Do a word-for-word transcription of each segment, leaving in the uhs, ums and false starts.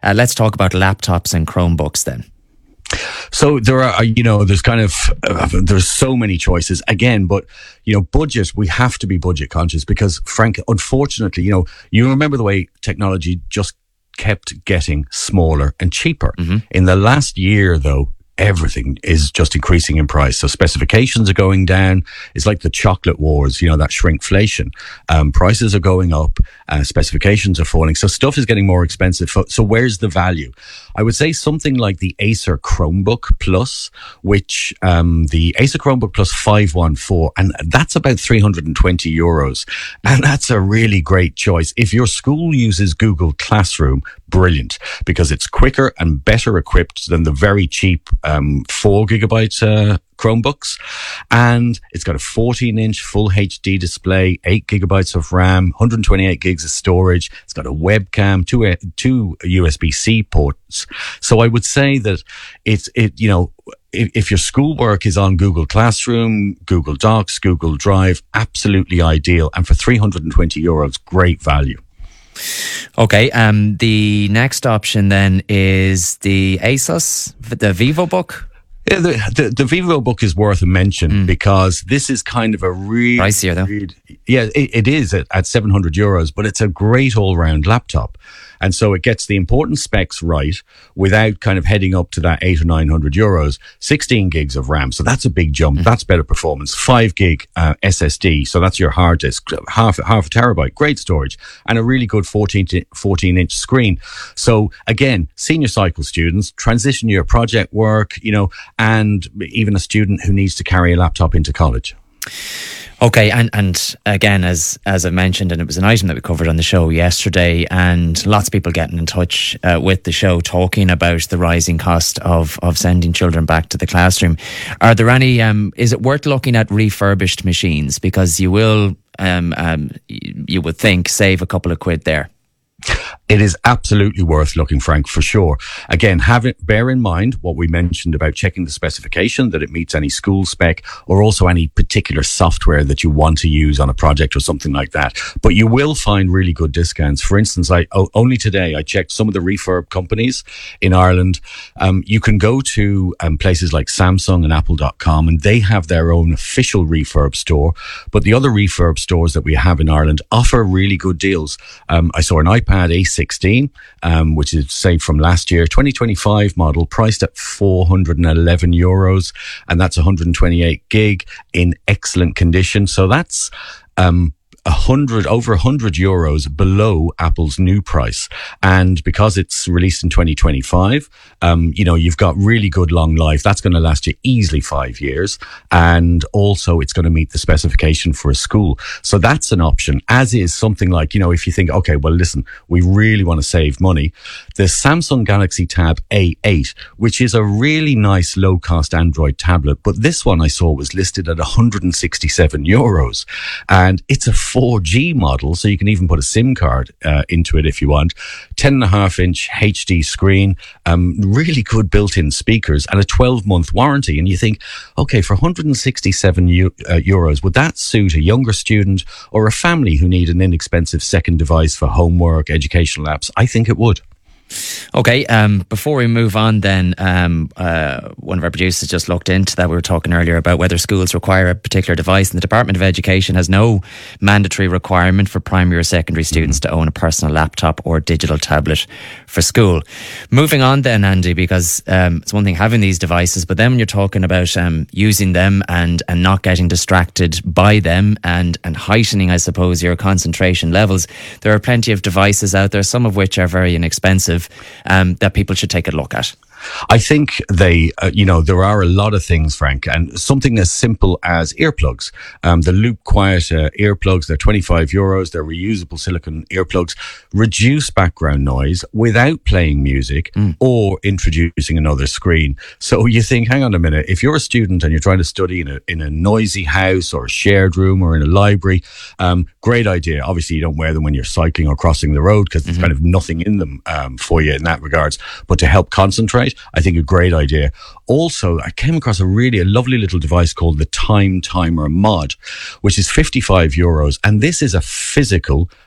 Uh, let's talk about laptops and Chromebooks then. So there are, you know, there's kind of, uh, there's so many choices again, but, you know, budget, we have to be budget conscious because, Frank, unfortunately, you know, you remember the way technology just kept getting smaller and cheaper. Mm-hmm. In the last year, though, everything is just increasing in price. So specifications are going down. It's like the chocolate wars, you know, that shrinkflation. Um, prices are going up, uh, specifications are falling. So stuff is getting more expensive. So where's the value? I would say something like the Acer Chromebook Plus, which um, the Acer Chromebook Plus five one four, and that's about three hundred twenty euros. And that's a really great choice. If your school uses Google Classroom, brilliant, because it's quicker and better equipped than the very cheap um, four gigabyte uh, Chromebooks. And it's got a fourteen inch full H D display, eight gigabytes of RAM, one hundred twenty-eight gigs of storage. It's got a webcam, two, two U S B C ports. So I would say that it's, it, you know, if, if your schoolwork is on Google Classroom, Google Docs, Google Drive, absolutely ideal. And for three hundred twenty euros, great value. Okay, um, the next option then is the ASUS, the VivoBook. Yeah, the, the, the VivoBook is worth a mention mm. because this is kind of a really... pricier though. Really, yeah, it, it is at, at seven hundred euros, but it's a great all-round laptop. And so it gets the important specs right without kind of heading up to that eight or nine hundred euros. sixteen gigs of RAM, so that's a big jump. Mm. That's better performance. Five gig uh, S S D, so that's your hard disk. Half half a terabyte, great storage, and a really good fourteen inch screen. So again, senior cycle students, transition your project work, you know, and even a student who needs to carry a laptop into college. Okay, and, and again, as as I mentioned, and it was an item that we covered on the show yesterday, and lots of people getting in touch uh, with the show talking about the rising cost of, of sending children back to the classroom. Are there any, um, is it worth looking at refurbished machines? Because you will, um, um, you would think, save a couple of quid there. It is absolutely worth looking, Frank, for sure. Again, have it, bear in mind what we mentioned about checking the specification, that it meets any school spec or also any particular software that you want to use on a project or something like that. But you will find really good discounts. For instance, I oh, only today I checked some of the refurb companies in Ireland. Um, you can go to um, places like Samsung and Apple dot com, and they have their own official refurb store. But the other refurb stores that we have in Ireland offer really good deals. Um, I saw an iPad A sixteen, um, which is say from last year, twenty twenty-five model, priced at four hundred eleven euros, and that's one hundred twenty-eight gig in excellent condition. So that's um a hundred over a hundred euros below Apple's new price. And because it's released in twenty twenty-five, um, you know, you've got really good long life. That's going to last you easily five years. And also it's going to meet the specification for a school. So that's an option, as is something like, you know, if you think, okay, well, listen, we really want to save money. The Samsung Galaxy Tab A eight, which is a really nice low cost Android tablet. But this one I saw was listed at one hundred sixty-seven euros, and it's a four G model, so you can even put a SIM card uh, into it if you want. ten and a half inch H D screen, um, really good built-in speakers, and a twelve month warranty. And you think, okay, for one hundred sixty-seven u- uh, euros, would that suit a younger student or a family who need an inexpensive second device for homework, educational apps? I think it would. Okay, um, before we move on then, um, uh, one of our producers just looked into that. We were talking earlier about whether schools require a particular device, and the Department of Education has no mandatory requirement for primary or secondary students mm-hmm. to own a personal laptop or digital tablet for school. Moving on then, Andy, because um, it's one thing having these devices, but then when you're talking about um, using them and, and not getting distracted by them and, and heightening, I suppose, your concentration levels, there are plenty of devices out there, some of which are very inexpensive, Um, that people should take a look at. I think they, uh, you know, there are a lot of things, Frank, and something as simple as earplugs. Um, the Loop Quiet uh, earplugs, they're twenty-five euros. They're reusable silicone earplugs, reduce background noise without playing music mm. or introducing another screen. So you think, hang on a minute, if you're a student and you're trying to study in a, in a noisy house or a shared room or in a library, um, great idea. Obviously, you don't wear them when you're cycling or crossing the road because there's mm-hmm. kind of nothing in them um, for you in that regards. But to help concentrate, I think a great idea. Also, I came across a really a lovely little device called the Time Timer Mod, which is fifty-five euros. And this is a physical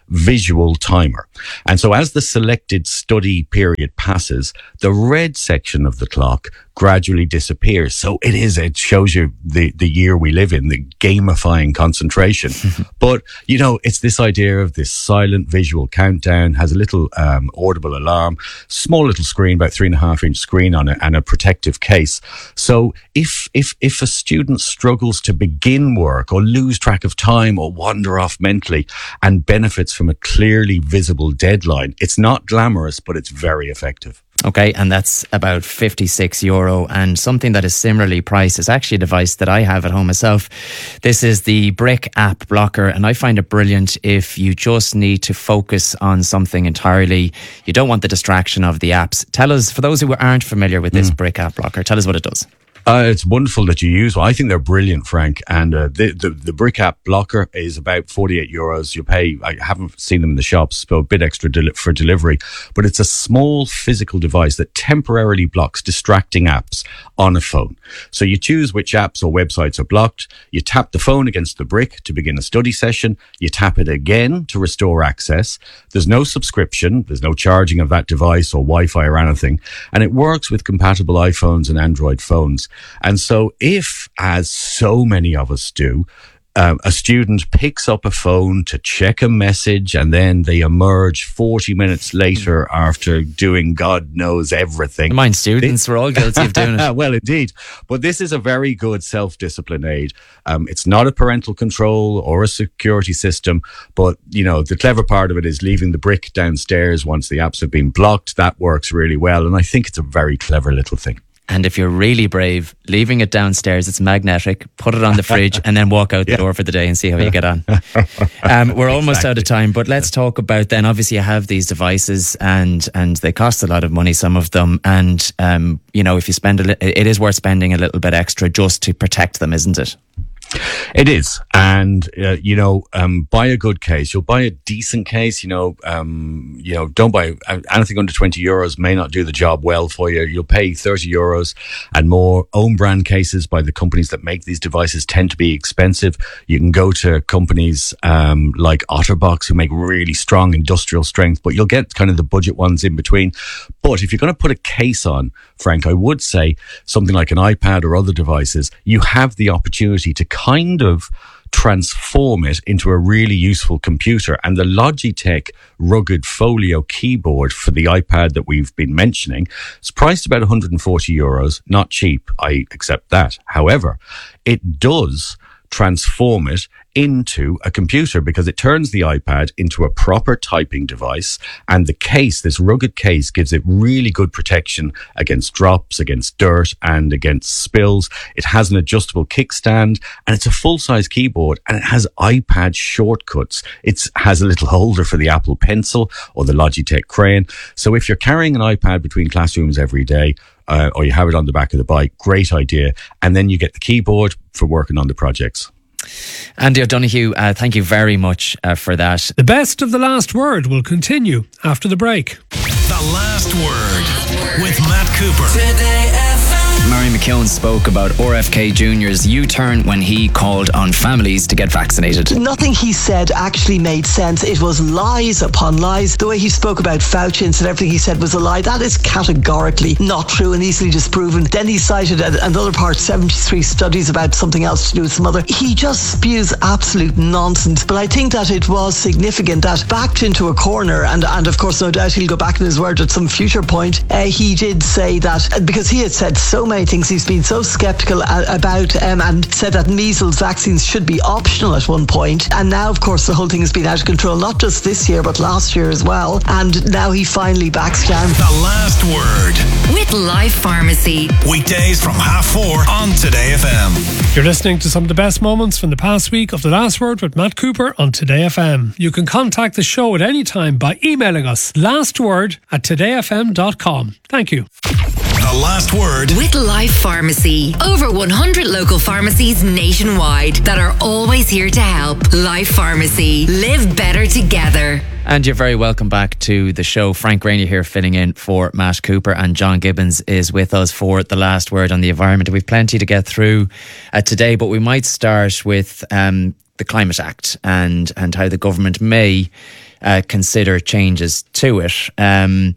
visual timer. And so as the selected study period passes, the red section of the clock gradually disappears. So it is, it shows you the, the year we live in, the gamifying concentration. But, you know, it's this idea of this silent visual countdown, has a little um, audible alarm, small little screen, about three and a half inch screen on it, and a protective case. So if, if, if a student struggles to begin work or lose track of time or wander off mentally and benefits from a clearly visible deadline, it's not glamorous, but it's very effective. Okay, and that's about fifty-six euro. And something that is similarly priced is actually a device that I have at home myself. This is the Brick app blocker, and I find it brilliant if you just need to focus on something entirely. You don't want the distraction of the apps. Tell us, for those who aren't familiar with this mm. Brick app blocker, tell us what it does. Uh, it's wonderful that you use one. I think they're brilliant, Frank. And uh, the, the the Brick app blocker is about forty-eight euros. You pay, I haven't seen them in the shops, so a bit extra del- for delivery. But it's a small physical device that temporarily blocks distracting apps on a phone. So you choose which apps or websites are blocked. You tap the phone against the brick to begin a study session. You tap it again to restore access. There's no subscription. There's no charging of that device or Wi-Fi or anything. And it works with compatible iPhones and Android phones. And so if, as so many of us do, um, a student picks up a phone to check a message and then they emerge forty minutes later after doing God knows everything. Mind students, we're all guilty of doing it. Well, indeed. But this is a very good self-discipline aid. Um, it's not a parental control or a security system, but, you know, the clever part of it is leaving the brick downstairs once the apps have been blocked. That works really well. And I think it's a very clever little thing. And if you're really brave, leaving it downstairs, it's magnetic, put it on the fridge and then walk out the yeah. door for the day and see how you get on. Um, we're almost exactly. out of time, but let's talk about then, obviously you have these devices and and they cost a lot of money, some of them. And, um, you know, if you spend, a li- it is worth spending a little bit extra just to protect them, isn't it? It is. And, uh, you know, um, buy a good case. You'll buy a decent case, you know, um, you know, don't buy anything under twenty euros may not do the job well for you. You'll pay thirty euros and more. Own brand cases by the companies that make these devices tend to be expensive. You can go to companies, um, like Otterbox who make really strong industrial strength, but you'll get kind of the budget ones in between. But if you're going to put a case on, Frank, I would say something like an iPad or other devices, you have the opportunity to kind of transform it into a really useful computer. And the Logitech rugged folio keyboard for the iPad that we've been mentioning is priced about one hundred forty euros. Not cheap, I accept that. However, it does transform it into a computer because it turns the iPad into a proper typing device, and the case, this rugged case, gives it really good protection against drops, against dirt and against spills. It has an adjustable kickstand and it's a full-size keyboard, and it has iPad shortcuts. It has a little holder for the Apple Pencil or the Logitech Crayon. So if you're carrying an iPad between classrooms every day, uh, or you have it on the back of the bike, great idea. And then you get the keyboard for working on the projects. Andy O'Donoghue, uh, thank you very much uh, for that. The best of The Last Word will continue after the break. The Last Word with Matt Cooper. Today F M. Murray McKeown spoke about R F K Junior's U-turn when he called on families to get vaccinated. Nothing he said actually made sense. It was lies upon lies. The way he spoke about Fauci and everything he said was a lie. That is categorically not true and easily disproven. Then he cited another part, seventy-three studies about something else to do with some other. He just spews absolute nonsense. But I think that it was significant that, backed into a corner, and, and of course no doubt he'll go back in his word at some future point, uh, he did say that, because he had said so many things, he's been so sceptical about um, and said that measles vaccines should be optional at one point, and now of course the whole thing has been out of control, not just this year but last year as well, and now he finally backs down. The Last Word with Life Pharmacy, weekdays from half four on Today F M. You're listening to some of the best moments from the past week of The Last Word with Matt Cooper on Today F M. You can contact the show at any time by emailing us lastword at today f m dot com. Thank you. The Last Word with Life Pharmacy. Over one hundred local pharmacies nationwide that are always here to help. Life Pharmacy. Live better together. And you're very welcome back to the show. Frank Rainey here filling in for Matt Cooper, and John Gibbons is with us for The Last Word on the environment. We've plenty to get through uh, today, but we might start with um, the Climate Act and, and how the government may uh, consider changes to it. Um,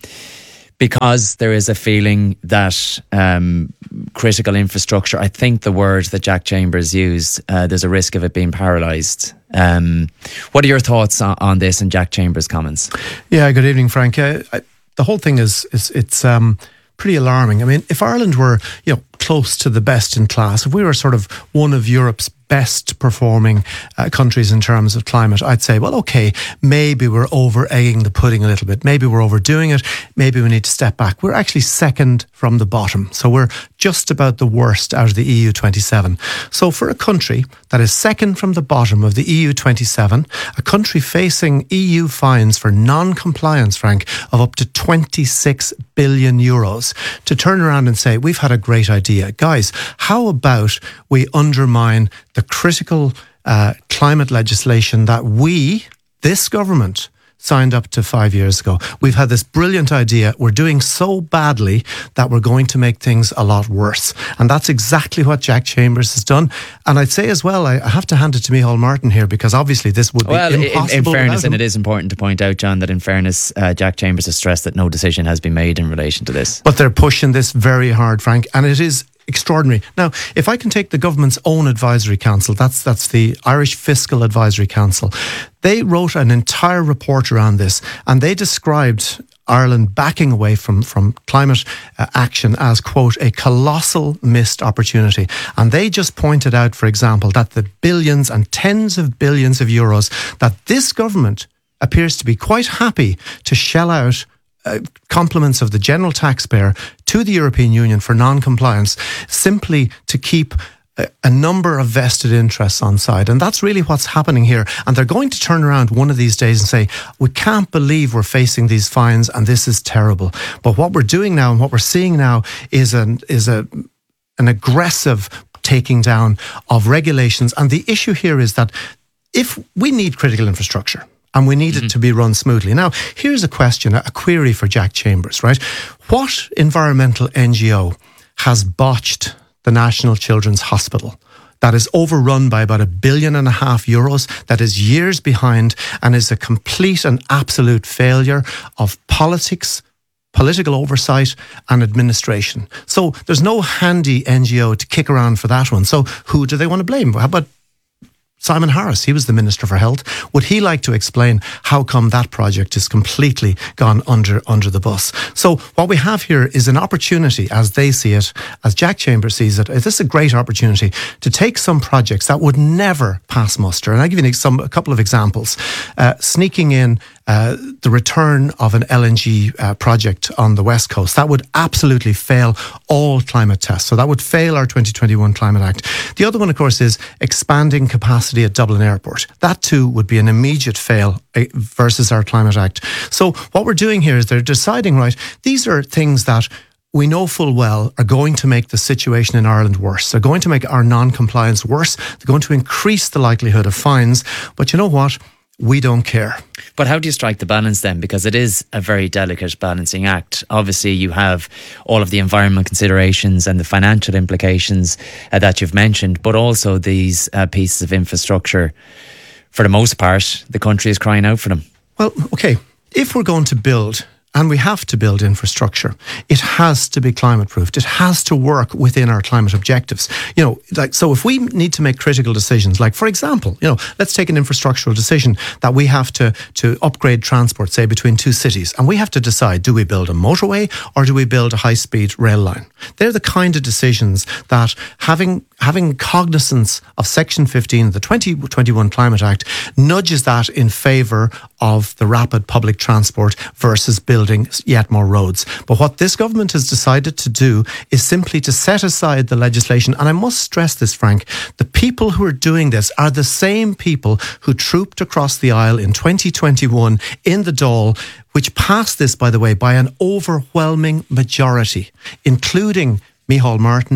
because there is a feeling that um, critical infrastructure, I think the word that Jack Chambers used, uh, there's a risk of it being paralysed. Um, what are your thoughts on, on this and Jack Chambers' comments? Yeah, good evening, Frank. Uh, I, the whole thing is, is it's um, pretty alarming. I mean, if Ireland were, you know, close to the best in class, if we were sort of one of Europe's best performing uh, countries in terms of climate, I'd say, well, okay, maybe we're over egging the pudding a little bit. Maybe we're overdoing it. Maybe we need to step back. We're actually second from the bottom. So we're just about the worst out of the E U twenty-seven. So for a country that is second from the bottom of the E U twenty-seven, a country facing E U fines for non-compliance, Frank, of up to twenty-six billion euros, to turn around and say, we've had a great idea. Guys, how about we undermine the critical uh, climate legislation that we, this government, signed up to five years ago. We've had this brilliant idea. We're doing so badly that we're going to make things a lot worse. And that's exactly what Jack Chambers has done. And I'd say as well, I have to hand it to Micheál Martin here, because obviously this would be well, impossible. In, in fairness, and him. it is important to point out, John, that in fairness, uh, Jack Chambers has stressed that no decision has been made in relation to this. But they're pushing this very hard, Frank, and it is extraordinary. Now, if I can take the government's own advisory council, that's that's the Irish Fiscal Advisory Council. They wrote an entire report around this, and they described Ireland backing away from, from climate uh, action as, quote, a colossal missed opportunity. And they just pointed out, for example, that the billions and tens of billions of euros that this government appears to be quite happy to shell out Uh, compliments of the general taxpayer to the European Union for non-compliance, simply to keep a, a number of vested interests on side. And that's really what's happening here. And they're going to turn around one of these days and say, we can't believe we're facing these fines and this is terrible. But what we're doing now and what we're seeing now is an, is a, an aggressive taking down of regulations. And the issue here is that if we need critical infrastructure, and we need mm-hmm. it to be run smoothly. Now, here's a question, a query for Jack Chambers, right? What environmental N G O has botched the National Children's Hospital that is overrun by about a billion and a half euros, that is years behind and is a complete and absolute failure of politics, political oversight and administration? So there's no handy N G O to kick around for that one. So who do they want to blame? How about Simon Harris? He was the Minister for Health. Would he like to explain how come that project is completely gone under under the bus? So what we have here is an opportunity, as they see it, as Jack Chambers sees it. This is a great opportunity to take some projects that would never pass muster. And I'll give you some, a couple of examples. Uh, sneaking in uh, the return of an L N G uh, project on the West Coast. That would absolutely fail all climate tests. So that would fail our twenty twenty-one Climate Act. The other one, of course, is expanding capacity at Dublin Airport. That too would be an immediate fail versus our Climate Act. So what we're doing here is they're deciding, right, these are things that we know full well are going to make the situation in Ireland worse. They're going to make our non-compliance worse. They're going to increase the likelihood of fines. But you know what? We don't care. But how do you strike the balance then? Because it is a very delicate balancing act. Obviously, you have all of the environmental considerations and the financial implications uh, that you've mentioned, but also these uh, pieces of infrastructure. For the most part, the country is crying out for them. Well, okay, if we're going to build, and we have to build infrastructure, it has to be climate proofed. It has to work within our climate objectives. You know, like, so if we need to make critical decisions, like, for example, you know, let's take an infrastructural decision that we have to, to upgrade transport, say, between two cities. And we have to decide, do we build a motorway or do we build a high-speed rail line? They're the kind of decisions that having having cognizance of Section fifteen of the twenty twenty-one Climate Act nudges that in favour of the rapid public transport versus building yet more roads. But what this government has decided to do is simply to set aside the legislation. And I must stress this, Frank, the people who are doing this are the same people who trooped across the aisle in twenty twenty-one in the Dáil, which passed this, by the way, by an overwhelming majority, including Micheál Martin,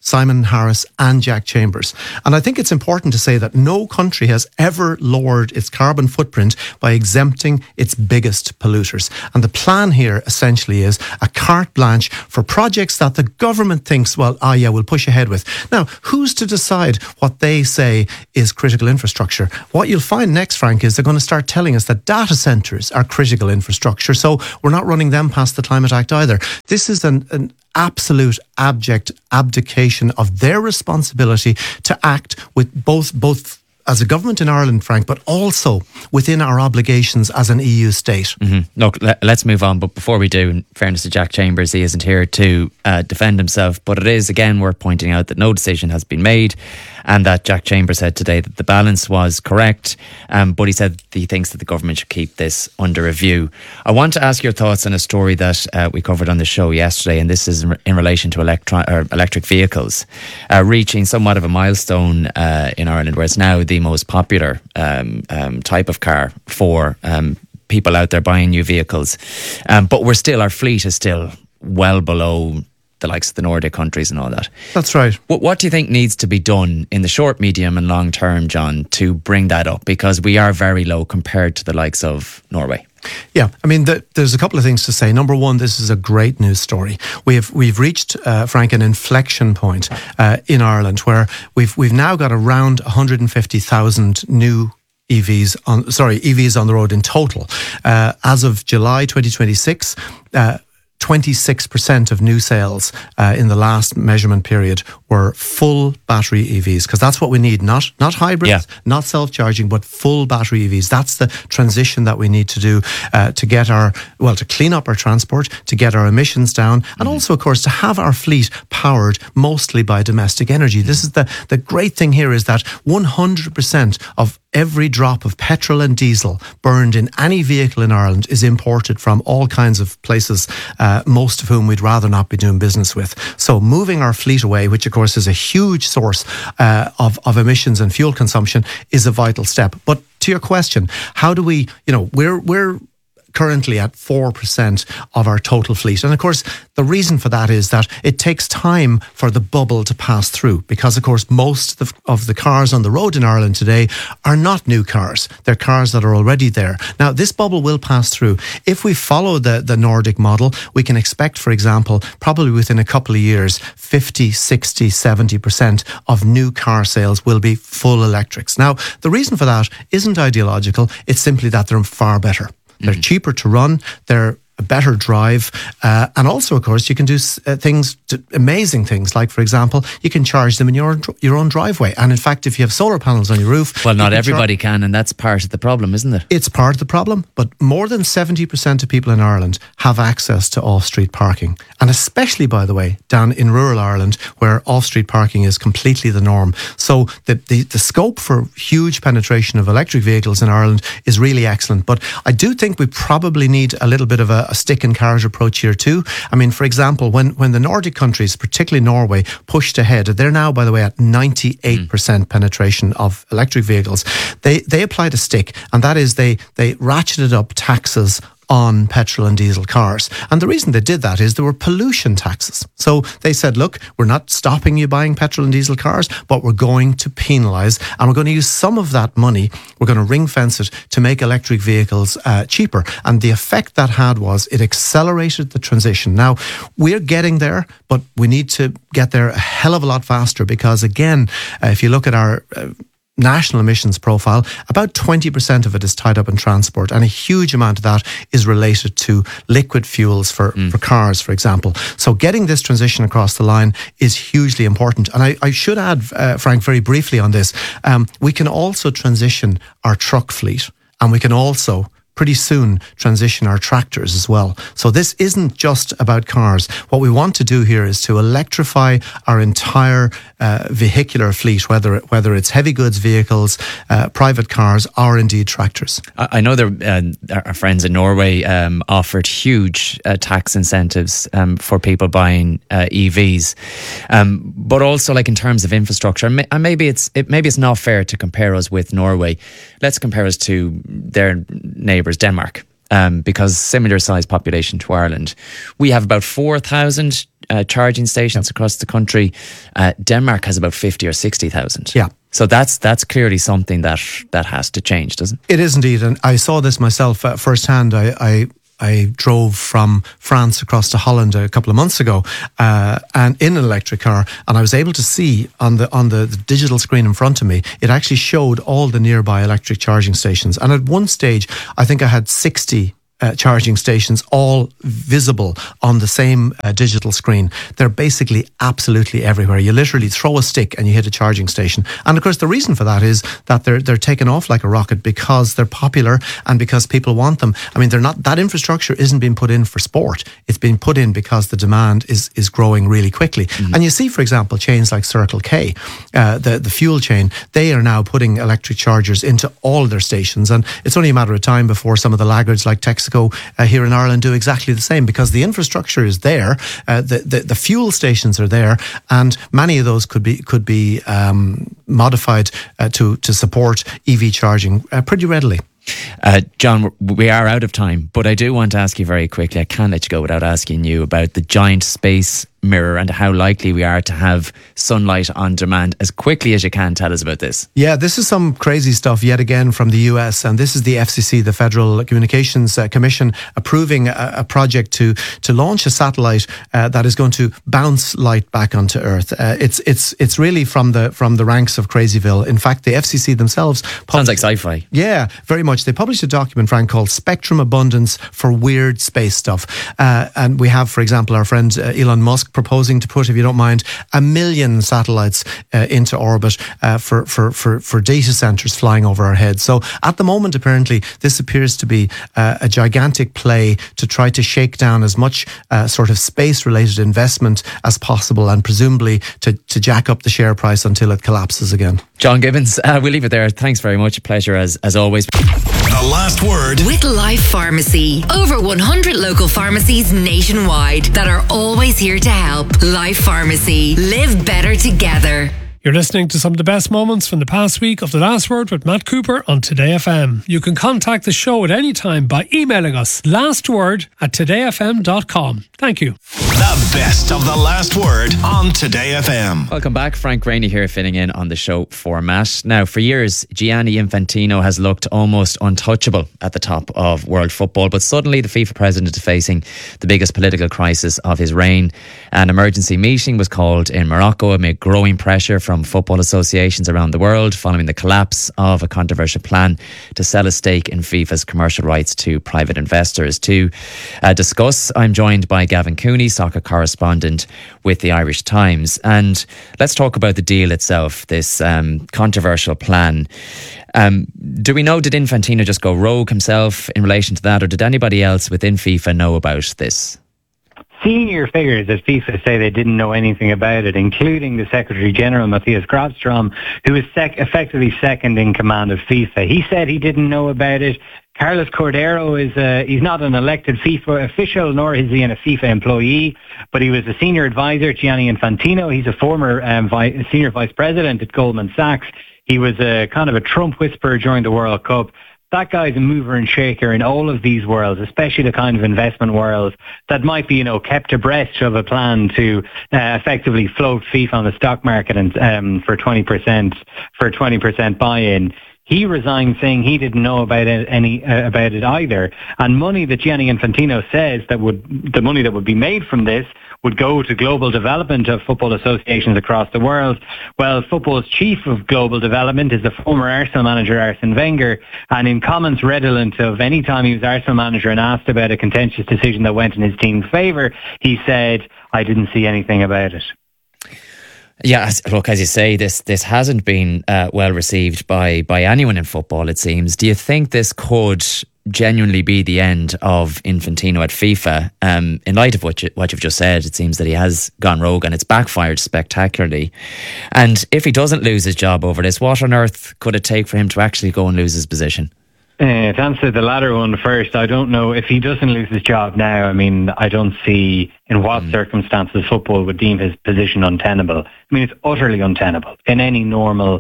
Simon Harris and Jack Chambers. And I think it's important to say that no country has ever lowered its carbon footprint by exempting its biggest polluters. And the plan here essentially is a carte blanche for projects that the government thinks, well, ah, yeah, we'll push ahead with. Now, who's to decide what they say is critical infrastructure? What you'll find next, Frank, is they're going to start telling us that data centres are critical infrastructure. So we're not running them past the Climate Act either. This is an, an absolute abject abdication of their responsibility to act with both both as a government in Ireland, Frank, but also within our obligations as an E U state. Mm-hmm. Look, let, let's move on. But before we do, in fairness to Jack Chambers, he isn't here to uh, defend himself. But it is, again, worth pointing out that no decision has been made, and that Jack Chambers said today that the balance was correct. Um, but he said he thinks that the government should keep this under review. I want to ask your thoughts on a story that uh, we covered on the show yesterday, and this is in, in relation to electro- or electric vehicles uh, reaching somewhat of a milestone uh, in Ireland, where it's now the most popular um, um, type of car for um, people out there buying new vehicles. Um, but we're still, our fleet is still well below the likes of the Nordic countries and all that. That's right. What, what do you think needs to be done in the short, medium and long term, John, to bring that up? Because we are very low compared to the likes of Norway. Yeah, I mean, the, there's a couple of things to say. Number one, this is a great news story. We've we've reached, uh, Frank, an inflection point uh, in Ireland where we've we've now got around one hundred fifty thousand new E Vs on sorry E Vs on the road in total. Uh, as of July twenty twenty-six. Uh, twenty-six percent of new sales uh, in the last measurement period were full battery E Vs, because that's what we need, not not hybrids, yeah. not self-charging, but full battery E Vs. That's the transition that we need to do uh, to get our, well, to clean up our transport, to get our emissions down, and mm. also, of course, to have our fleet powered mostly by domestic energy. This is the, the great thing here is that one hundred percent of every drop of petrol and diesel burned in any vehicle in Ireland is imported from all kinds of places, uh, most of whom we'd rather not be doing business with. So moving our fleet away, which of course is a huge source uh, of, of emissions and fuel consumption, is a vital step. But to your question, how do we, you know, we're we're currently at four percent of our total fleet. And of course, the reason for that is that it takes time for the bubble to pass through, because of course, most of the, of the cars on the road in Ireland today are not new cars. They're cars that are already there. Now, this bubble will pass through. If we follow the, the Nordic model, we can expect, for example, probably within a couple of years, fifty, sixty, seventy percent of new car sales will be full electrics. Now, the reason for that isn't ideological. It's simply that they're far better. They're mm-hmm. cheaper to run, they're a better drive, uh, and also, of course, you can do uh, things, to, amazing things, like, for example, you can charge them in your own, your own driveway. And in fact, if you have solar panels on your roof... Well, not can everybody char- can, and that's part of the problem, isn't it? It's part of the problem, but more than seventy percent of people in Ireland have access to off-street parking. And especially, by the way, down in rural Ireland, where off-street parking is completely the norm. So the, the, the scope for huge penetration of electric vehicles in Ireland is really excellent. But I do think we probably need a little bit of a, a stick and carrot approach here too. I mean, for example, when, when the Nordic countries, particularly Norway, pushed ahead, they're now, by the way, at ninety-eight percent mm. penetration of electric vehicles. They they applied a stick, and that is they they ratcheted up taxes on petrol and diesel cars. And the reason they did that is there were pollution taxes. So they said, look, we're not stopping you buying petrol and diesel cars, but we're going to penalise, and we're going to use some of that money, we're going to ring fence it to make electric vehicles uh, cheaper. And the effect that had was it accelerated the transition. Now, we're getting there, but we need to get there a hell of a lot faster, because again, uh, if you look at our... Uh, national emissions profile, about twenty percent of it is tied up in transport, and a huge amount of that is related to liquid fuels for, mm. for cars, for example. So getting this transition across the line is hugely important. And I, I should add, uh, Frank, very briefly on this, um, we can also transition our truck fleet, and we can also pretty soon transition our tractors as well. So this isn't just about cars. What we want to do here is to electrify our entire uh, vehicular fleet, whether whether it's heavy goods vehicles, uh, private cars, or indeed tractors. I know there, uh, our friends in Norway um, offered huge uh, tax incentives um, for people buying uh, E Vs, um, but also, like, in terms of infrastructure, and maybe it's it, maybe it's not fair to compare us with Norway. Let's compare us to their neighbours, Denmark. um, because similar size population to Ireland. We have about four thousand uh, charging stations yep. across the country. Uh, Denmark has about fifty or sixty thousand. Yeah. So that's that's clearly something that that has to change, doesn't it? It is indeed, and I saw this myself uh, firsthand. I, I I drove from France across to Holland a couple of months ago, uh, and in an electric car, and I was able to see on the on the, the digital screen in front of me, it actually showed all the nearby electric charging stations. And at one stage, I think I had sixty Uh, charging stations all visible on the same uh, digital screen. They're basically absolutely everywhere. You literally throw a stick and you hit a charging station. And of course, the reason for that is that they're they're taken off like a rocket because they're popular and because people want them. I mean, they're not that infrastructure isn't being put in for sport. It's being put in because the demand is is growing really quickly. Mm-hmm. And you see, for example, chains like Circle K, uh, the the fuel chain. They are now putting electric chargers into all their stations, and it's only a matter of time before some of the laggards like Texaco Uh, here in Ireland do exactly the same, because the infrastructure is there, uh, the, the the fuel stations are there, and many of those could be could be um, modified uh, to to support E V charging uh, pretty readily. Uh, John, we are out of time, but I do want to ask you very quickly, I can't let you go without asking you about the giant space mirror and how likely we are to have sunlight on demand. As quickly as you can, tell us about this. Yeah, this is some crazy stuff yet again from the U S, and this is the F C C, the Federal Communications uh, Commission, approving a, a project to to launch a satellite uh, that is going to bounce light back onto Earth. Uh, it's it's it's really from the from the ranks of Crazyville. In fact, the F C C themselves sounds like sci-fi. Yeah, very much. They published a document, Frank, called Spectrum Abundance for Weird Space Stuff, uh, and we have, for example, our friend uh, Elon Musk proposing to put, if you don't mind, a million satellites uh, into orbit uh, for, for, for, for data centres flying over our heads. So at the moment, apparently, this appears to be uh, a gigantic play to try to shake down as much uh, sort of space-related investment as possible, and presumably to, to jack up the share price until it collapses again. John Gibbons, uh, we'll leave it there. Thanks very much. A pleasure as, as always. The last word with Life Pharmacy. Over one hundred local pharmacies nationwide that are always here to help. Life Pharmacy. Live better together. You're listening to some of the best moments from the past week of The Last Word with Matt Cooper on Today F M. You can contact the show at any time by emailing us lastword at today f m dot com. Thank you. The best of The Last Word on Today F M. Welcome back. Frank Rainey here, filling in on the show for Matt. Now, for years, Gianni Infantino has looked almost untouchable at the top of world football, but suddenly the FIFA president is facing the biggest political crisis of his reign. An emergency meeting was called in Morocco amid growing pressure from from football associations around the world following the collapse of a controversial plan to sell a stake in FIFA's commercial rights to private investors. To uh, discuss, I'm joined by Gavin Cooney, soccer correspondent with the Irish Times. And let's talk about the deal itself, this um, controversial plan. Um, do we know, did Infantino just go rogue himself in relation to that, or did anybody else within FIFA know about this? Senior figures at FIFA say they didn't know anything about it, including the Secretary General, Matthias Grafstrom, who is sec- effectively second in command of FIFA. He said he didn't know about it. Carlos Cordero is uh, he's not an elected FIFA official, nor is he a FIFA employee, but he was a senior advisor, Gianni Infantino. He's a former um, vi- senior vice president at Goldman Sachs. He was a kind of a Trump whisperer during the World Cup. That guy's a mover and shaker in all of these worlds, especially the kind of investment worlds that might be, you know, kept abreast of a plan to uh, effectively float FIFA on the stock market and um, for twenty percent for twenty percent buy-in. He resigned saying he didn't know about it, any uh, about it either. And money that Gianni Infantino says that would the money that would be made from this would go to global development of football associations across the world. Well, football's chief of global development is the former Arsenal manager Arsene Wenger, and in comments redolent of any time he was Arsenal manager and asked about a contentious decision that went in his team's favour, he said, "I didn't see anything about it." Yeah, look, as you say, this this hasn't been uh, well received by by anyone in football, it seems. Do you think this could genuinely be the end of Infantino at FIFA? Um, in light of what, you, what you've just said, it seems that he has gone rogue and it's backfired spectacularly. And if he doesn't lose his job over this, what on earth could it take for him to actually go and lose his position? Uh, to answer the latter one first, I don't know if he doesn't lose his job now. I mean, I don't see in what mm. circumstances football would deem his position untenable. I mean, it's utterly untenable in any normal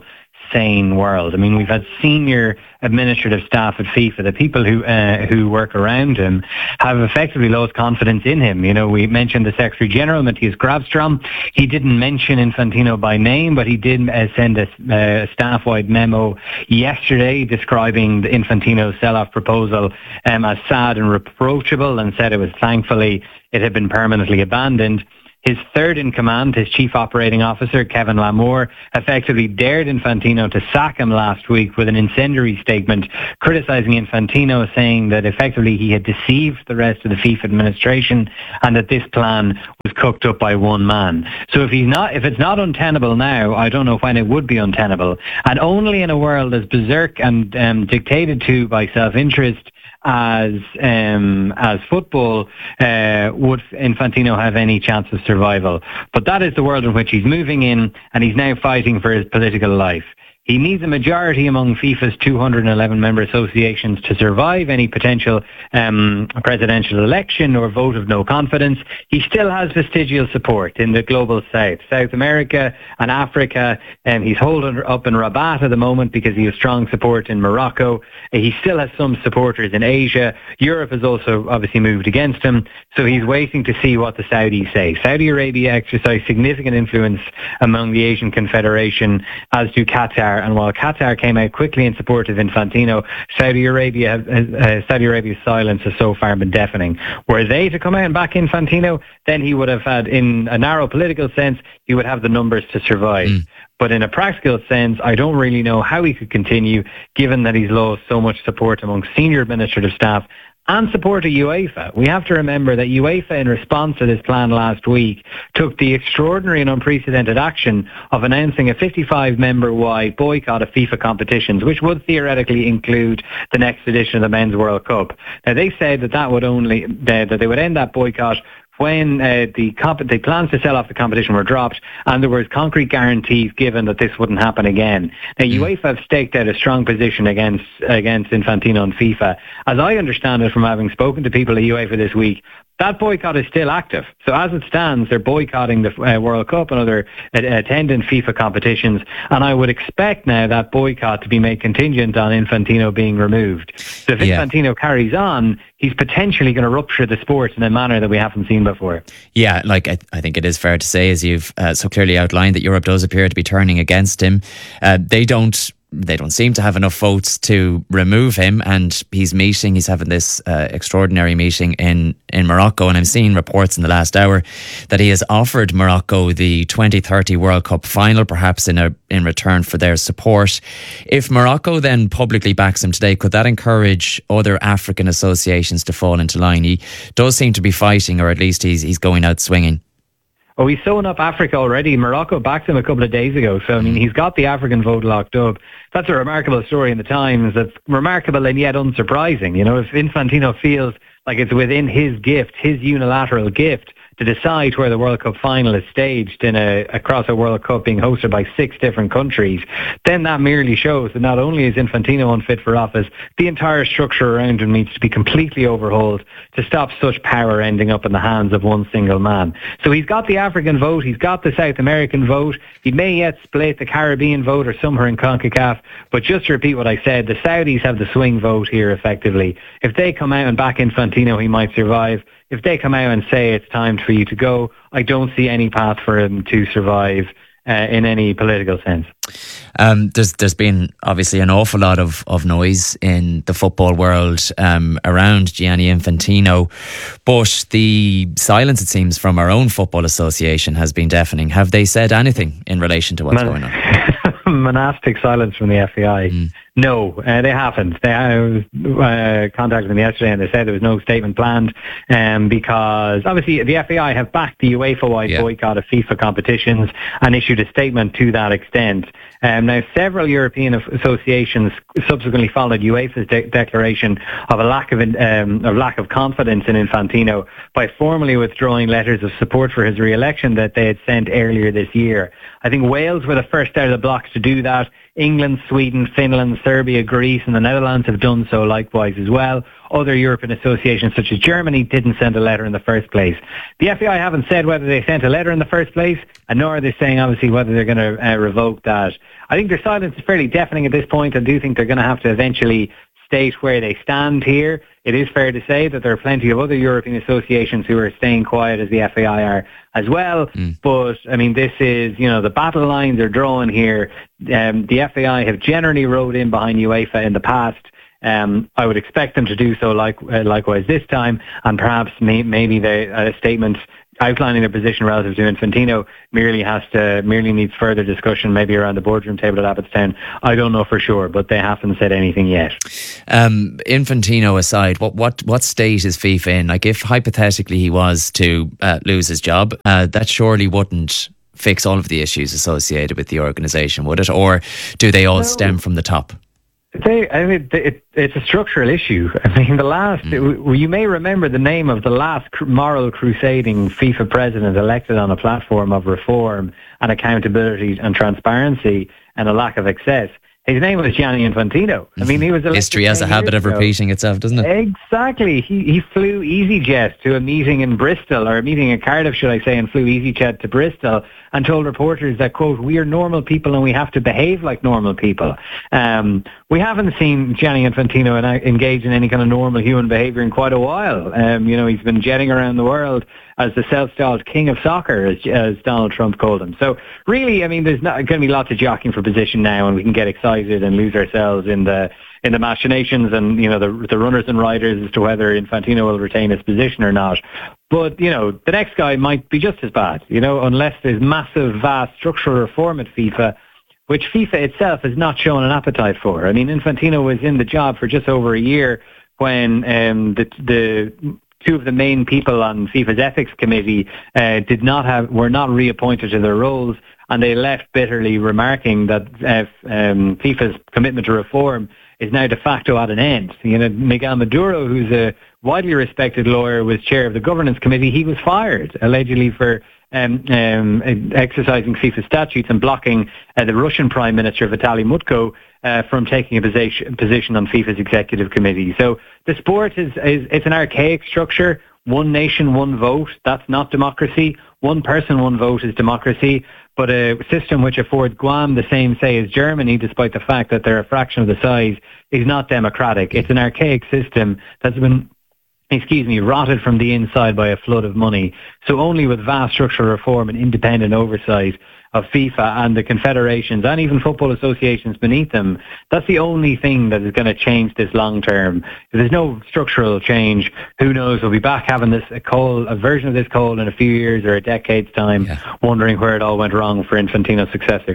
insane world. I mean, we've had senior administrative staff at FIFA, the people who uh, who work around him, have effectively lost confidence in him. You know, we mentioned the Secretary General, Matthias Grafstrom. He didn't mention Infantino by name, but he did uh, send a uh, staff-wide memo yesterday describing the Infantino sell-off proposal um, as sad and reproachable, and said it was thankfully it had been permanently abandoned. His third in command, his chief operating officer, Kevin Lamour, effectively dared Infantino to sack him last week with an incendiary statement criticising Infantino, saying that effectively he had deceived the rest of the FIFA administration and that this plan was cooked up by one man. So if he's not, if it's not untenable now, I don't know when it would be untenable. And only in a world as berserk and um, dictated to by self-interest as um, as football uh, would Infantino have any chance of survival. But that is the world in which he's moving in, and he's now fighting for his political life. He needs a majority among FIFA's two hundred eleven member associations to survive any potential um, presidential election or vote of no confidence. He still has vestigial support in the global south, South America and Africa, and he's holding up in Rabat at the moment because he has strong support in Morocco. He still has some supporters in Asia. Europe has also obviously moved against him, so he's waiting to see what the Saudis say. Saudi Arabia exercise significant influence among the Asian Confederation, as do Qatar. And while Qatar came out quickly in support of Infantino, Saudi Arabia, uh, Saudi Arabia's silence has so far been deafening. Were they to come out and back Infantino, then he would have had, in a narrow political sense, he would have the numbers to survive. Mm. But in a practical sense, I don't really know how he could continue, given that he's lost so much support among senior administrative staff and support of UEFA. We have to remember that UEFA, in response to this plan last week, took the extraordinary and unprecedented action of announcing a fifty-five member-wide boycott of FIFA competitions, which would theoretically include the next edition of the Men's World Cup. Now, they said that that would only that they would end that boycott when uh, the, comp- the plans to sell off the competition were dropped and there was concrete guarantees given that this wouldn't happen again. Now, mm. UEFA have staked out a strong position against against Infantino and FIFA. As I understand it from having spoken to people at UEFA this week, that boycott is still active. So as it stands, they're boycotting the uh, World Cup and other uh, attendant FIFA competitions. And I would expect now that boycott to be made contingent on Infantino being removed. So if yeah. Infantino carries on, he's potentially going to rupture the sport in a manner that we haven't seen before. Yeah, like I, I think it is fair to say, as you've uh, so clearly outlined, that Europe does appear to be turning against him. Uh, they don't... They don't seem to have enough votes to remove him, and he's meeting, he's having this uh, extraordinary meeting in, in Morocco, and I'm seeing reports in the last hour that he has offered Morocco the twenty thirty World Cup final, perhaps in a in return for their support. If Morocco then publicly backs him today, could that encourage other African associations to fall into line? He does seem to be fighting, or at least he's he's going out swinging. Oh, he's sewn up Africa already. Morocco backed him a couple of days ago. So, I mean, he's got the African vote locked up. That's a remarkable story in the Times. That's remarkable and yet unsurprising. You know, if Infantino feels like it's within his gift, his unilateral gift, to decide where the World Cup final is staged in a across a World Cup being hosted by six different countries, then that merely shows that not only is Infantino unfit for office, the entire structure around him needs to be completely overhauled to stop such power ending up in the hands of one single man. So he's got the African vote, he's got the South American vote, he may yet split the Caribbean vote or somewhere in CONCACAF, but just to repeat what I said, the Saudis have the swing vote here effectively. If they come out and back Infantino, he might survive. If they come out and say it's time for you to go, I don't see any path for him to survive uh, in any political sense. Um, there's there's been obviously an awful lot of, of noise in the football world um, around Gianni Infantino, but the silence, it seems, from our own football association has been deafening. Have they said anything in relation to what's Man- going on? Monastic silence from the F A I. Mm. No, uh, they haven't. They uh, contacted them yesterday and they said there was no statement planned um, because obviously the F A I have backed the UEFA-wide yeah. boycott of FIFA competitions and issued a statement to that extent. Um, now, several European associations subsequently followed UEFA's de- declaration of a lack of um, of lack of confidence in Infantino by formally withdrawing letters of support for his re-election that they had sent earlier this year. I think Wales were the first out of the blocks to do that. England, Sweden, Finland, Serbia, Greece and the Netherlands have done so likewise as well. Other European associations such as Germany didn't send a letter in the first place. The F A I haven't said whether they sent a letter in the first place, and nor are they saying obviously whether they're going to uh, revoke that. I think their silence is fairly deafening at this point. I do think they're going to have to eventually state where they stand here. It is fair to say that there are plenty of other European associations who are staying quiet as the F A I are as well. Mm. But, I mean, this is, you know, the battle lines are drawn here. Um, the F A I have generally rode in behind UEFA in the past. Um, I would expect them to do so like, uh, likewise this time, and perhaps may, maybe they, a statement outlining their position relative to Infantino merely has to merely needs further discussion, maybe around the boardroom table at Abbottstown. I don't know for sure, but they haven't said anything yet. Um, Infantino aside, what what what state is FIFA in? Like, if hypothetically he was to uh, lose his job, uh, that surely wouldn't fix all of the issues associated with the organisation, would it? Or do they all no. stem from the top? They, I mean, it, it's a structural issue. I mean, the last, mm. it, you may remember the name of the last moral crusading FIFA president elected on a platform of reform and accountability and transparency and a lack of excess. His name was Gianni Infantino. I mean, he was elected history has a habit of repeating itself, doesn't it? Exactly. He he flew EasyJet to a meeting in Bristol, or a meeting in Cardiff, should I say, and flew EasyJet to Bristol and told reporters that, quote, "We are normal people and we have to behave like normal people." Um, we haven't seen Gianni Infantino engage in any kind of normal human behaviour in quite a while. Um, you know, he's been jetting around the world as the self-styled king of soccer, as, as Donald Trump called him. So really, I mean, there's not going to be lots of jockeying for position now, and we can get excited and lose ourselves in the in the machinations and, you know, the the runners and riders as to whether Infantino will retain his position or not. But, you know, the next guy might be just as bad, you know, unless there's massive, vast structural reform at FIFA, which FIFA itself has not shown an appetite for. I mean, Infantino was in the job for just over a year when um, the the two of the main people on FIFA's ethics committee uh, did not have were not reappointed to their roles, and they left bitterly, remarking that uh, um, FIFA's commitment to reform is now de facto at an end. You know, Miguel Maduro, who's a widely respected lawyer, was chair of the governance committee. He was fired, allegedly for um, um, exercising FIFA statutes and blocking uh, the Russian Prime Minister, Vitaly Mutko, uh, from taking a position, position on FIFA's executive committee. So the sport is, is it's an archaic structure. One nation, one vote. That's not democracy. One person, one vote is democracy. But a system which affords Guam the same say as Germany, despite the fact that they're a fraction of the size, is not democratic. It's an archaic system that's been, excuse me, rotted from the inside by a flood of money. So only with vast structural reform and independent oversight of FIFA and the confederations and even football associations beneath them, that's the only thing that is going to change this long term. If there's no structural change, who knows, we'll be back having this a call, a version of this call in a few years or a decade's time, yeah. wondering where it all went wrong for Infantino's successor.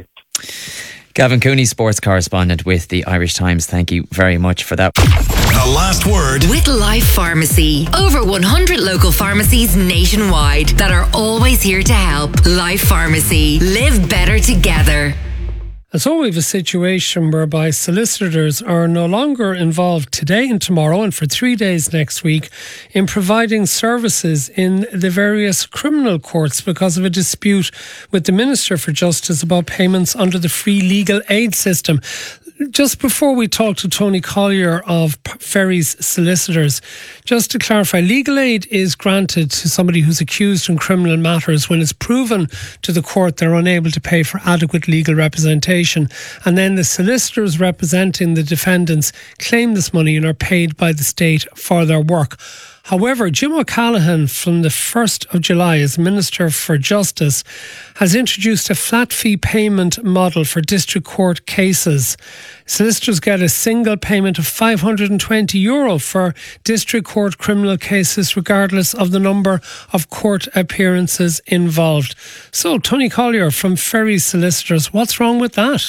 Gavin Cooney, sports correspondent with the Irish Times. Thank you very much for that. The last word with Life Pharmacy. Over one hundred local pharmacies nationwide that are always here to help. Life Pharmacy. Live better together. And so we have a situation whereby solicitors are no longer involved today and tomorrow and for three days next week in providing services in the various criminal courts because of a dispute with the Minister for Justice about payments under the free legal aid system. Just before we talk to Tony Collier of Ferry's Solicitors, just to clarify, legal aid is granted to somebody who's accused in criminal matters when it's proven to the court they're unable to pay for adequate legal representation, and then the solicitors representing the defendants claim this money and are paid by the state for their work. However, Jim O'Callaghan, from the first of July as Minister for Justice, has introduced a flat fee payment model for district court cases. Solicitors get a single payment of five hundred twenty euro for district court criminal cases, regardless of the number of court appearances involved. So, Tony Collier from Ferry Solicitors, what's wrong with that?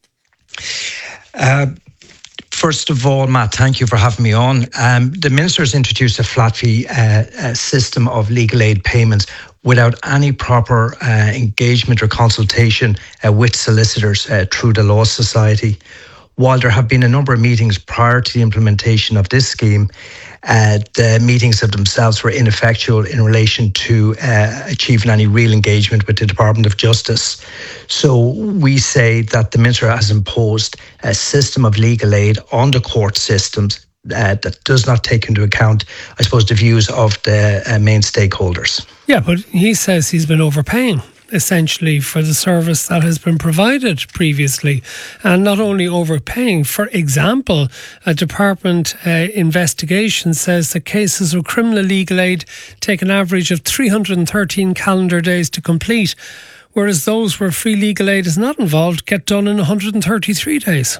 Uh First of all, Matt, thank you for having me on. Um, the Minister has introduced a flat fee uh, uh, system of legal aid payments without any proper uh, engagement or consultation uh, with solicitors uh, through the Law Society. while there have been a number of meetings prior to the implementation of this scheme, uh, the meetings of themselves were ineffectual in relation to uh, achieving any real engagement with the Department of Justice. So we say that the Minister has imposed a system of legal aid on the court systems Uh, that does not take into account, I suppose, the views of the uh, main stakeholders. Yeah, but he says he's been overpaying, essentially, for the service that has been provided previously. And not only overpaying, for example, a department uh, investigation says that cases of criminal legal aid take an average of three hundred thirteen calendar days to complete, whereas those where free legal aid is not involved get done in one hundred thirty-three days.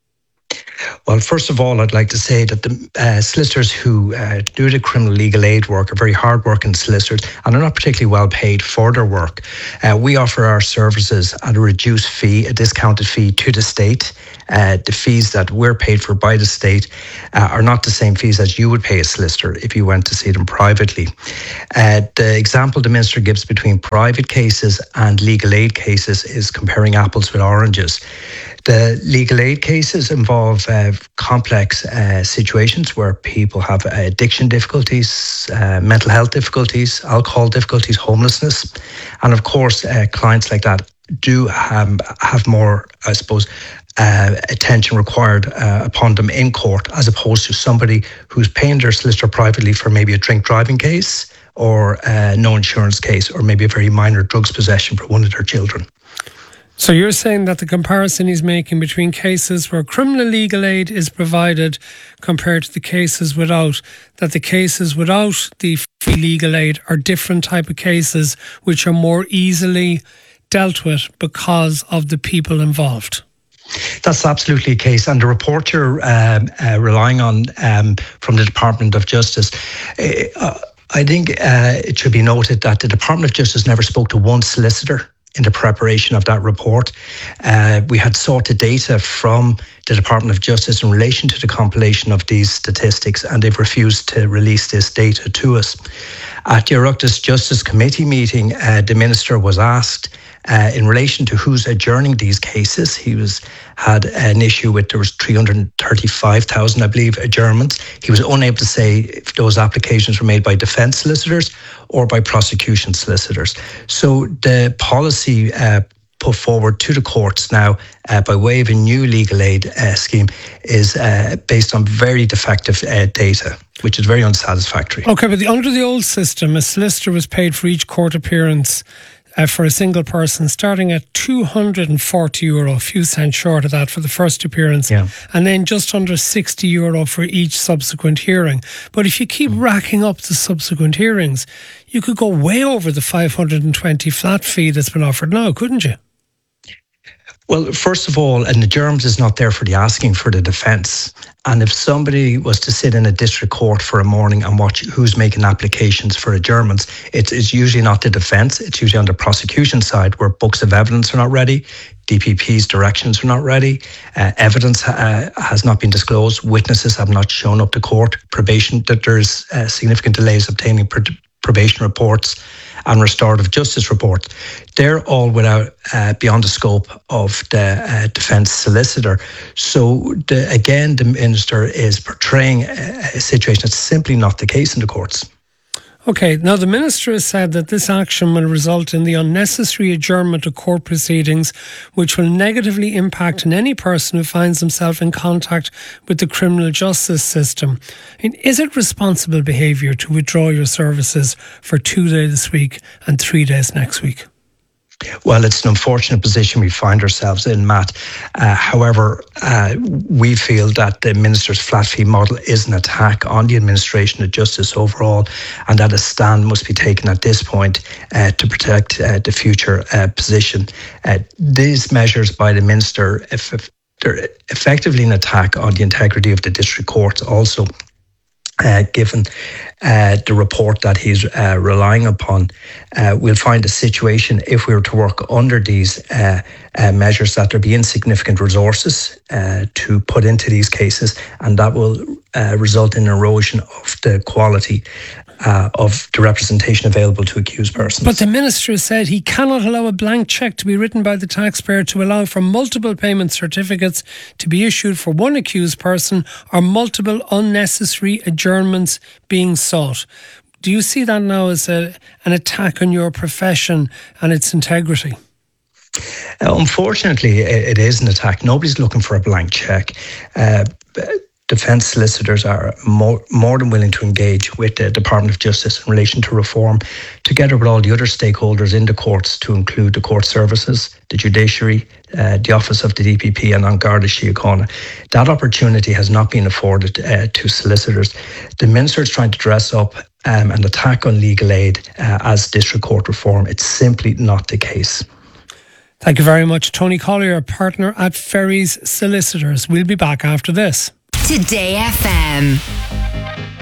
Well, first of all, I'd like to say that the uh, solicitors who uh, do the criminal legal aid work are very hard-working solicitors and are not particularly well paid for their work. Uh, we offer our services at a reduced fee, a discounted fee to the state. Uh, the fees that we're paid for by the state uh, are not the same fees as you would pay a solicitor if you went to see them privately. Uh, the example the Minister gives between private cases and legal aid cases is comparing apples with oranges. The legal aid cases involve uh, complex uh, situations where people have uh, addiction difficulties, uh, mental health difficulties, alcohol difficulties, homelessness. And of course, uh, clients like that do have, have more, I suppose, uh, attention required uh, upon them in court, as opposed to somebody who's paying their solicitor privately for maybe a drink driving case or uh, no insurance case, or maybe a very minor drugs possession for one of their children. So you're saying that the comparison he's making between cases where criminal legal aid is provided compared to the cases without, that the cases without the free legal aid are different type of cases which are more easily dealt with because of the people involved? That's absolutely the case. And the report you're um, uh, relying on um, from the Department of Justice, uh, I think uh, it should be noted that the Department of Justice never spoke to one solicitor in the preparation of that report. Uh, we had sought the data from the Department of Justice in relation to the compilation of these statistics, and they've refused to release this data to us. At the Oireachtas Justice Committee meeting, uh, the Minister was asked uh, in relation to who's adjourning these cases. He was had an issue with, there was three hundred thirty-five thousand, I believe, adjournments. He was unable to say if those applications were made by defence solicitors or by prosecution solicitors. So the policy uh, put forward to the courts now uh, by way of a new legal aid uh, scheme is uh, based on very defective uh, data, which is very unsatisfactory. Okay, but the, under the old system, a solicitor was paid for each court appearance uh, for a single person, starting at two hundred forty euro, a few cents short of that for the first appearance, yeah. and then just under sixty euro for each subsequent hearing. But if you keep mm. racking up the subsequent hearings, you could go way over the five hundred twenty flat fee that's been offered now, couldn't you? Well, first of all, an adjournment is not there for the asking for the defence. And if somebody was to sit in a district court for a morning and watch who's making applications for adjournments, it's, it's usually not the defence. It's usually on the prosecution side, where books of evidence are not ready, D P P's directions are not ready, uh, evidence uh, has not been disclosed, witnesses have not shown up to court, probation, that there's uh, significant delays obtaining pr- probation reports and restorative justice reports. They're all without uh, beyond the scope of the uh, defence solicitor. So the, again, the Minister is portraying a, a situation that's simply not the case in the courts. Okay, now the Minister has said that this action will result in the unnecessary adjournment of court proceedings, which will negatively impact on any person who finds himself in contact with the criminal justice system. And is it responsible behaviour to withdraw your services for two days this week and three days next week? Well, it's an unfortunate position we find ourselves in, Matt. Uh, however, uh, we feel that the Minister's flat fee model is an attack on the administration of justice overall, and that a stand must be taken at this point uh, to protect uh, the future uh, position. Uh, these measures by the Minister, if, if they're effectively an attack on the integrity of the district courts also. Uh, given uh, the report that he's uh, relying upon, uh, we'll find a situation, if we were to work under these uh, uh, measures, that there be insignificant resources uh, to put into these cases, and that will uh, result in erosion of the quality uh, of the representation available to accused persons. But the Minister said he cannot allow a blank cheque to be written by the taxpayer to allow for multiple payment certificates to be issued for one accused person or multiple unnecessary adjournments being sought. Do you see that now as a, an attack on your profession and its integrity? Uh, unfortunately, it, it is an attack. Nobody's looking for a blank cheque. Uh, Defence solicitors are more, more than willing to engage with the Department of Justice in relation to reform, together with all the other stakeholders in the courts, to include the court services, the judiciary, uh, the Office of the D P P and An Garda Síochána. That opportunity has not been afforded uh, to solicitors. The Minister is trying to dress up um, an attack on legal aid uh, as district court reform. It's simply not the case. Thank you very much, Tony Collier, partner at Ferries Solicitors. We'll be back after this. Today F M.